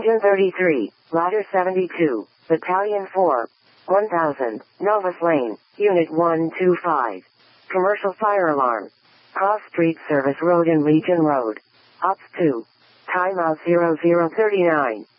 Engine 33, Ladder 72, Battalion 4, 1000, Novus Lane, Unit 125. Commercial fire alarm. Cross Street Service Road and Legion Road. Ops 2. Timeout 0039.